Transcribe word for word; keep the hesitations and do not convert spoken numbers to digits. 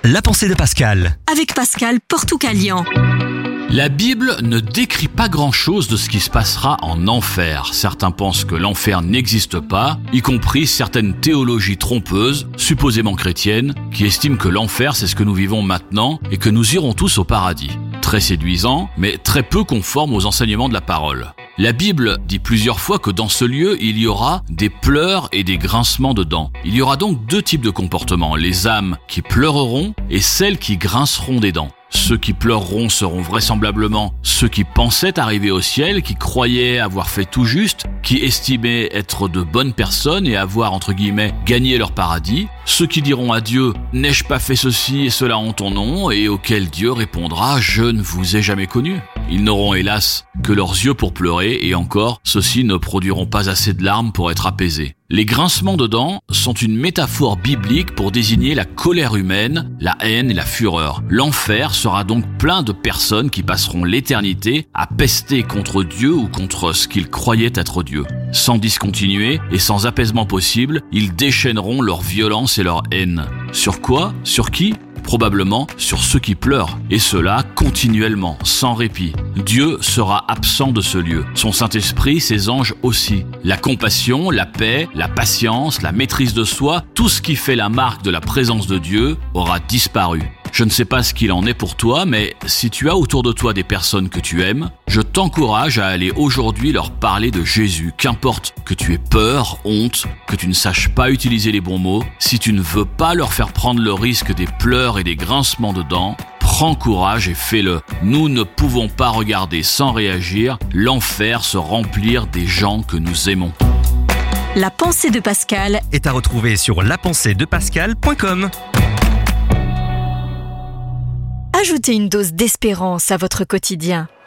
La pensée de Pascal. Avec Pascal Portucalian. La Bible ne décrit pas grand-chose de ce qui se passera en enfer. Certains pensent que l'enfer n'existe pas, y compris certaines théologies trompeuses, supposément chrétiennes, qui estiment que l'enfer c'est ce que nous vivons maintenant et que nous irons tous au paradis. Très séduisant, mais très peu conforme aux enseignements de la parole. La Bible dit plusieurs fois que dans ce lieu, il y aura des pleurs et des grincements de dents. Il y aura donc deux types de comportements, les âmes qui pleureront et celles qui grinceront des dents. Ceux qui pleureront seront vraisemblablement ceux qui pensaient arriver au ciel, qui croyaient avoir fait tout juste, qui estimaient être de bonnes personnes et avoir, entre guillemets, gagné leur paradis. Ceux qui diront à Dieu « N'ai-je pas fait ceci et cela en ton nom ?» et auquel Dieu répondra « Je ne vous ai jamais connu ». Ils n'auront hélas que leurs yeux pour pleurer et encore, ceux-ci ne produiront pas assez de larmes pour être apaisés. Les grincements de dents sont une métaphore biblique pour désigner la colère humaine, la haine et la fureur. L'enfer sera donc plein de personnes qui passeront l'éternité à pester contre Dieu ou contre ce qu'ils croyaient être Dieu. Sans discontinuer et sans apaisement possible, ils déchaîneront leur violence et leur haine. Sur quoi ? Sur qui ? Probablement sur ceux qui pleurent, et cela continuellement, sans répit. Dieu sera absent de ce lieu, son Saint-Esprit, ses anges aussi. La compassion, la paix, la patience, la maîtrise de soi, tout ce qui fait la marque de la présence de Dieu aura disparu. Je ne sais pas ce qu'il en est pour toi, mais si tu as autour de toi des personnes que tu aimes, je t'encourage à aller aujourd'hui leur parler de Jésus. Qu'importe que tu aies peur, honte, que tu ne saches pas utiliser les bons mots, si tu ne veux pas leur faire prendre le risque des pleurs et des grincements de dents, prends courage et fais-le. Nous ne pouvons pas regarder sans réagir l'enfer se remplir des gens que nous aimons. La pensée de Pascal Est à retrouver sur la pensée de pascal point com. Ajoutez une dose d'espérance à votre quotidien.